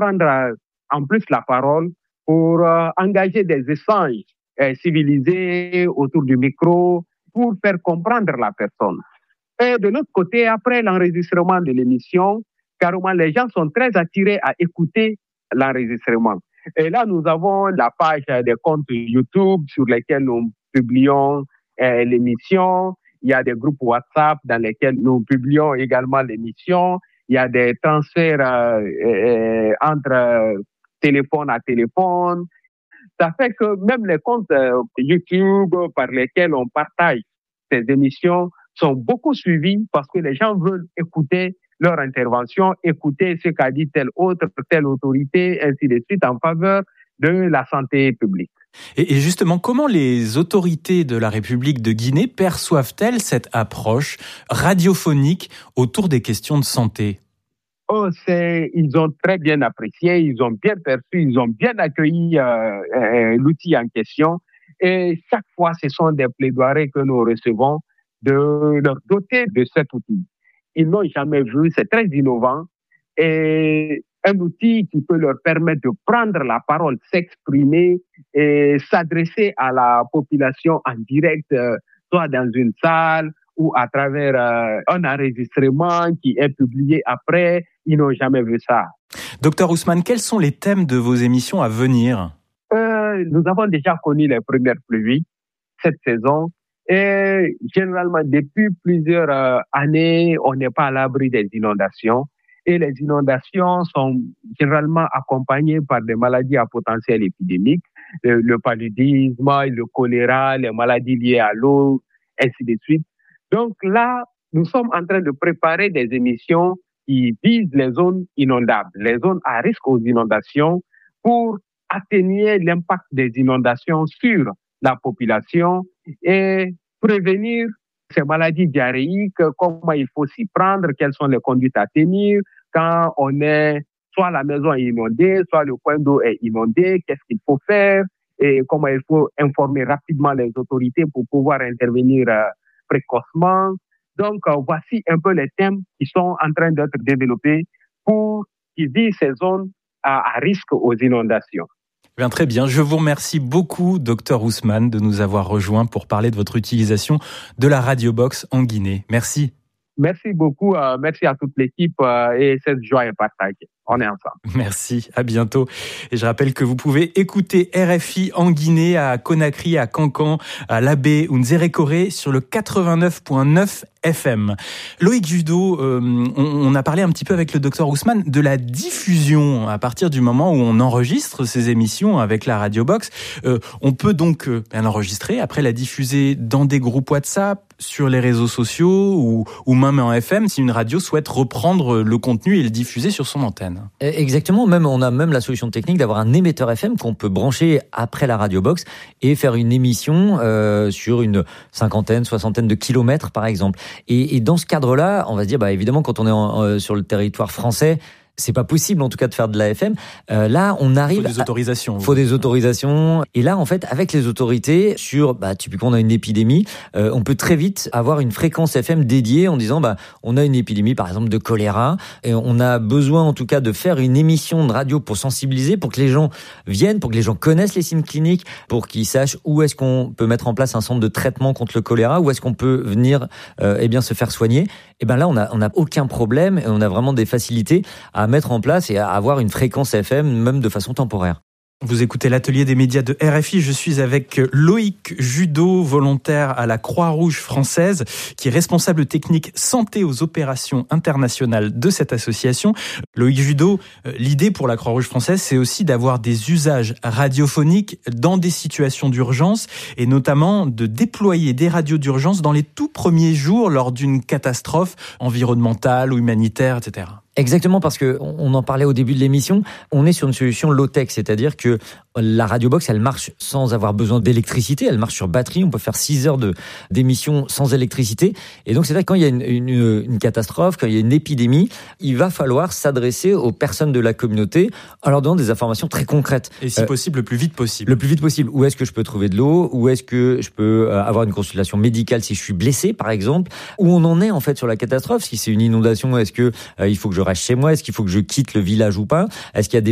prendre en plus la parole pour engager des échanges civilisés autour du micro pour faire comprendre la personne. Et de notre côté, après l'enregistrement de l'émission, carrément, les gens sont très attirés à écouter l'enregistrement. Et là, nous avons la page des comptes YouTube sur lesquels nous publions l'émission. Il y a des groupes WhatsApp dans lesquels nous publions également l'émission. Il y a des transferts entre téléphone à téléphone. Ça fait que même les comptes YouTube par lesquels on partage ces émissions sont beaucoup suivis parce que les gens veulent écouter leur intervention, écouter ce qu'a dit telle autorité, ainsi de suite, en faveur de la santé publique. Et justement, comment les autorités de la République de Guinée perçoivent-elles cette approche radiophonique autour des questions de santé ? Ils ont très bien apprécié, ils ont bien perçu, ils ont bien accueilli l'outil en question. Et chaque fois, ce sont des plaidoiries que nous recevons de leur doter de cet outil. Ils n'ont jamais vu, c'est très innovant. Et un outil qui peut leur permettre de prendre la parole, s'exprimer et s'adresser à la population en direct, soit dans une salle ou à travers un enregistrement qui est publié après. Ils n'ont jamais vu ça. Docteur Ousmane, quels sont les thèmes de vos émissions à venir ? Nous avons déjà connu les premières pluies cette saison. Et généralement, depuis plusieurs années, on n'est pas à l'abri des inondations. Et les inondations sont généralement accompagnées par des maladies à potentiel épidémique, le paludisme, le choléra, les maladies liées à l'eau, ainsi de suite. Donc là, nous sommes en train de préparer des émissions qui visent les zones inondables, les zones à risque aux inondations, pour atténuer l'impact des inondations sur la population et prévenir ces maladies diarrhéiques, comment il faut s'y prendre, quelles sont les conduites à tenir quand on est, soit la maison est inondée, soit le coin d'eau est inondé, qu'est-ce qu'il faut faire et comment il faut informer rapidement les autorités pour pouvoir intervenir précocement. Donc, voici un peu les thèmes qui sont en train d'être développés pour qui visent ces zones à risque aux inondations. Bien, très bien. Je vous remercie beaucoup, Dr Ousmane, de nous avoir rejoints pour parler de votre utilisation de la Radiobox en Guinée. Merci. Merci beaucoup. Merci à toute l'équipe et cette joie est partagée. On est ensemble. Merci. À bientôt. Et je rappelle que vous pouvez écouter RFI en Guinée, à Conakry, à Cancan, à Labé ou Nzérékoré sur le 89.9 FM. Loïc Judeau, on a parlé un petit peu avec le docteur Ousmane de la diffusion à partir du moment où on enregistre ces émissions avec la Radiobox. On peut donc l'enregistrer, après la diffuser dans des groupes WhatsApp, sur les réseaux sociaux ou même en FM si une radio souhaite reprendre le contenu et le diffuser sur son antenne. Exactement, on a même la solution technique d'avoir un émetteur FM qu'on peut brancher après la Radiobox et faire une émission sur une cinquantaine, soixantaine de kilomètres par exemple. Et dans ce cadre-là, on va se dire, évidemment, quand on est sur le territoire français, c'est pas possible, en tout cas, de faire de la FM. Là, on arrive. Faut des autorisations. Faut des autorisations. Et là, en fait, avec les autorités, typiquement, on a une épidémie, on peut très vite avoir une fréquence FM dédiée en disant, on a une épidémie, par exemple, de choléra, et on a besoin, en tout cas, de faire une émission de radio pour sensibiliser, pour que les gens viennent, pour que les gens connaissent les signes cliniques, pour qu'ils sachent où est-ce qu'on peut mettre en place un centre de traitement contre le choléra, où est-ce qu'on peut venir, se faire soigner. Et là, on a aucun problème, et on a vraiment des facilités à mettre en place et à avoir une fréquence FM, même de façon temporaire. Vous écoutez l'atelier des médias de RFI. Je suis avec Loïc Judeau, volontaire à la Croix-Rouge française, qui est responsable technique santé aux opérations internationales de cette association. Loïc Judeau, l'idée pour la Croix-Rouge française, c'est aussi d'avoir des usages radiophoniques dans des situations d'urgence et notamment de déployer des radios d'urgence dans les tout premiers jours lors d'une catastrophe environnementale ou humanitaire, etc. Exactement, parce que on en parlait au début de l'émission, on est sur une solution low-tech, c'est-à-dire que la Radiobox, elle marche sans avoir besoin d'électricité, elle marche sur batterie, on peut faire 6 heures d'émission sans électricité. Et donc c'est vrai que quand il y a une catastrophe, quand il y a une épidémie, il va falloir s'adresser aux personnes de la communauté en leur donnant des informations très concrètes. Et si possible, le plus vite possible. Le plus vite possible. Où est-ce que je peux trouver de l'eau? Où est-ce que je peux avoir une consultation médicale si je suis blessé, par exemple? Où on en est en fait sur la catastrophe? Si c'est une inondation, est-ce que il faut que je reste chez moi? Est-ce qu'il faut que je quitte le village ou pas? Est-ce qu'il y a des